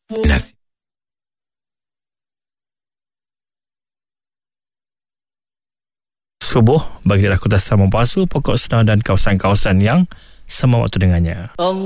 Subuh bagi daerah Kota Sampang Pasu, Pokok Senau dan kawasan-kawasan yang sama waktu dengannya.